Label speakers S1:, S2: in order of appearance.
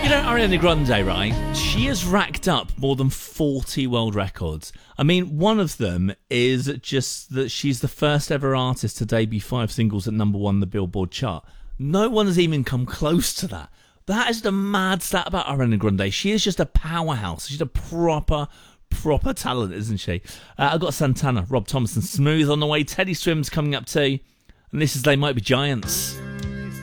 S1: know Ariana Grande, right? She has racked up more than 40 world records. I mean, one of them is just that she's the first ever artist to debut 5 singles at number 1 on the Billboard chart. No one has even come close to that. That is the mad stat about Ariana Grande. She is just a powerhouse. She's a proper talent, isn't she? I've got Santana, Rob Thomas and Smooth on the way. Teddy Swims coming up too. And this is They Might Be Giants.